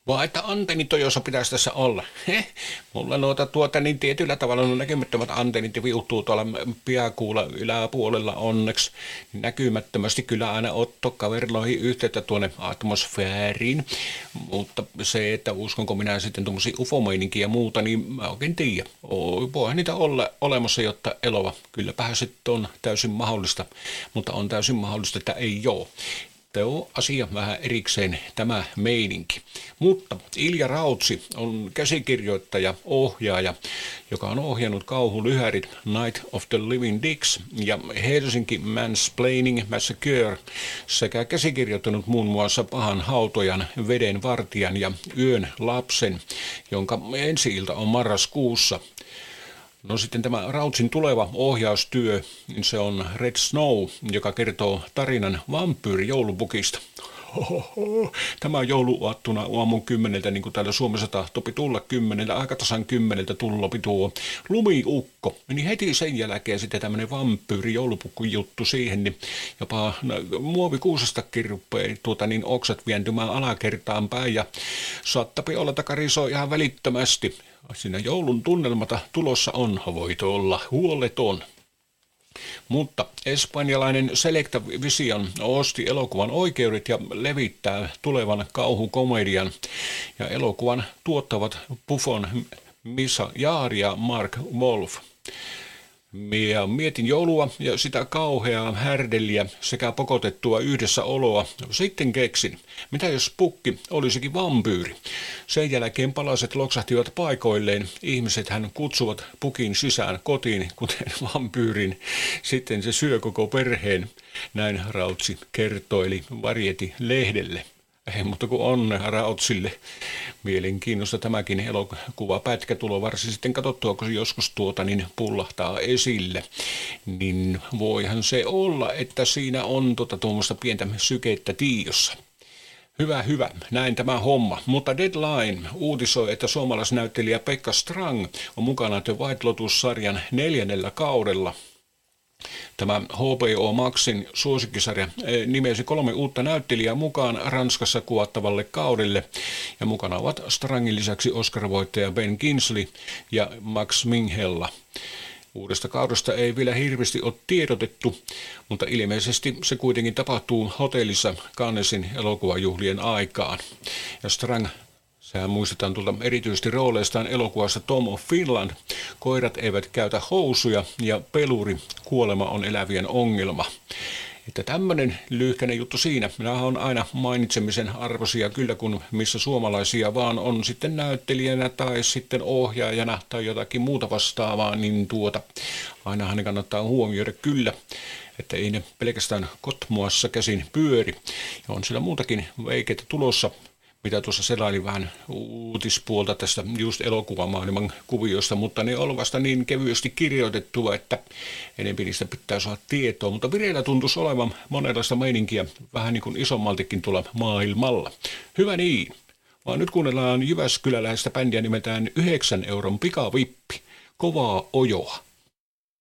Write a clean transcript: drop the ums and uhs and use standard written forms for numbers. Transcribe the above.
Vaan että antennit on, jossa pitäisi tässä olla. Mulla niin tietyllä tavalla nuo näkymättömät antennit viuhtuu tuolla piakuulla yläpuolella onneksi. Näkymättömästi kyllä aina otto kaverilloihin yhteyttä tuonne atmosfääriin. Mutta se, että uskonko minä sitten tuommoisia ufomeininkiä ja muuta, niin mä oikein tiedä. Voihan niitä olla olemassa, jotta elova. Kylläpähän sitten on täysin mahdollista, mutta on täysin mahdollista, että ei ole. Tuo asia vähän erikseen tämä meininki. Mutta Ilja Rautsi on käsikirjoittaja, ohjaaja, joka on ohjannut kauhulyhärit Night of the Living Dicks ja Helsinki Mansplaining Massacre sekä käsikirjoittanut muun muassa Pahan hautojan, Veden vartijan ja Yön lapsen, jonka ensi-ilta on marraskuussa. No sitten tämä Rautsin tuleva ohjaustyö, niin se on Red Snow, joka kertoo tarinan vampyyrijoulupukista. Tämä on jouluaattuna aamun 10, niin kuin täällä Suomessa tahtopi tulla 10, aika tasan 10 tullopi tuo lumiukko. Niin heti sen jälkeen sitten tämmöinen vampyyrijoulupukku juttu siihen, niin jopa muovikuusestakin rupeaa oksat vientymään alakertaan päin ja saattapi olla takariso ihan välittömästi. Siinä joulun tunnelmata tulossa on, voit olla huoleton. Mutta espanjalainen Selecta Vision osti elokuvan oikeudet ja levittää tulevan kauhukomedian. Ja elokuvan tuottavat Buffon, Misa Jaar ja Mark Wolf. Ja mietin joulua ja sitä kauheaa härdeliä sekä pakotettua yhdessä oloa. Sitten keksin, mitä jos pukki olisikin vampyyri. Sen jälkeen palaset loksahtivat paikoilleen. Ihmiset hän kutsuvat pukin sisään kotiin, kuten vampyyrin. Sitten se syö koko perheen. Näin Rautsi kertoili Variety-lehdelle. Ei mutta kuin onnea Rautsille. Mielenkiinnosta tämäkin elokuvapätkä tulo varsin sitten katsottua, kun se joskus niin pullahtaa esille. Niin voihan se olla, että siinä on tuommoista pientä sykettä tiossa. Hyvä, näin tämä homma. Mutta Deadline uutisoi, että suomalaisnäyttelijä Pekka Strang on mukana The White Lotus-sarjan 4. kaudella. Tämä HBO Maxin suosikkisarja nimesi 3 uutta näyttelijää mukaan Ranskassa kuvattavalle kaudelle. Ja mukana ovat Strangin lisäksi Oscar-voittaja Ben Kingsley ja Max Minghella. Uudesta kaudesta ei vielä hirveästi ole tiedotettu, mutta ilmeisesti se kuitenkin tapahtuu hotellissa Cannesin elokuvajuhlien aikaan. Ja Strang, sehän muistetaan tuolta erityisesti rooleistaan elokuvassa Tom of Finland. Koirat eivät käytä housuja ja peluri, kuolema on elävien ongelma. Että tämmöinen lyhkäinen juttu siinä. Minähän on aina mainitsemisen arvoisia kyllä, kun missä suomalaisia vaan on sitten näyttelijänä tai sitten ohjaajana tai jotakin muuta vastaavaa, niin ainahan ne kannattaa huomioida kyllä, että ei ne pelkästään Kotmoassa käsin pyöri. Ja on siellä muutakin veikeitä tulossa, mitä tuossa selailin vähän uutispuolta tästä just elokuvamaailman kuviosta, mutta ne on vasta niin kevyesti kirjoitettua, että enemmän niistä pitää saada tietoa, mutta vireillä tuntuisi olevan monenlaista meininkiä, vähän niin kuin isommaltikin tuolla maailmalla. Hyvä niin, vaan nyt kuunnellaan jyväskyläläistä bändiä nimeltään 9 euron pikavippi, kovaa ojoa.